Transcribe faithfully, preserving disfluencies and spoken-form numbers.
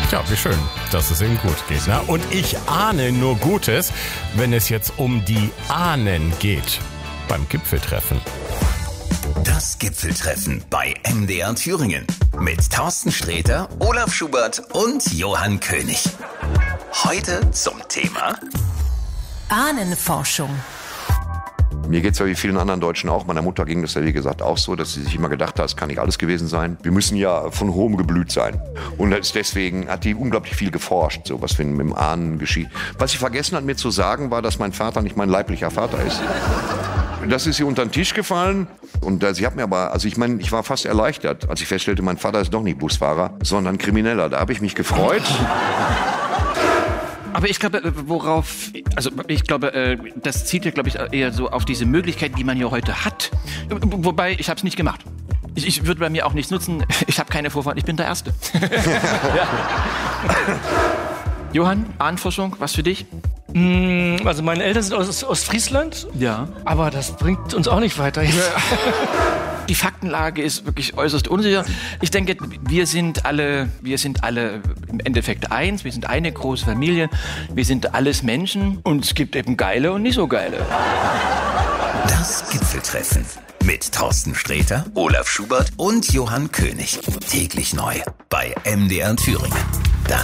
Ja, wie schön, dass es ihm gut geht. Ne? Und ich ahne nur Gutes, wenn es jetzt um die Ahnen geht beim Gipfeltreffen. Das Gipfeltreffen bei M D R Thüringen mit Thorsten Sträter, Olaf Schubert und Johann König. Heute zum Thema Ahnenforschung. Mir geht es ja wie vielen anderen Deutschen auch. Meiner Mutter ging das ja wie gesagt auch so, dass sie sich immer gedacht hat, es kann nicht alles gewesen sein. Wir müssen ja von hohem Geblüt sein. Und deswegen hat die unglaublich viel geforscht, so was mit dem Ahnen geschieht. Was sie vergessen hat mir zu sagen, war, dass mein Vater nicht mein leiblicher Vater ist. Das ist ihr unter den Tisch gefallen. Und äh, sie hat mir aber, also ich meine, ich war fast erleichtert, als ich feststellte, mein Vater ist doch nicht Busfahrer, sondern Krimineller. Da habe ich mich gefreut. Aber ich glaube, worauf, also ich glaube, das zielt ja, glaube ich, eher so auf diese Möglichkeiten, die man ja heute hat. Wobei, ich habe es nicht gemacht. Ich, ich würde bei mir auch nichts nutzen. Ich habe keine Vorfahren, ich bin der Erste. Ja. Johann, Ahnenforschung, was für dich? Also meine Eltern sind aus Ostfriesland, Ja. aber das bringt uns auch nicht weiter. Die Faktenlage ist wirklich äußerst unsicher. Ich denke, wir sind alle, wir sind alle im Endeffekt eins. Wir sind eine große Familie. Wir sind alles Menschen. Und es gibt eben geile und nicht so geile. Das Gipfeltreffen mit Thorsten Sträter, Olaf Schubert und Johann König. Täglich neu bei M D R Thüringen.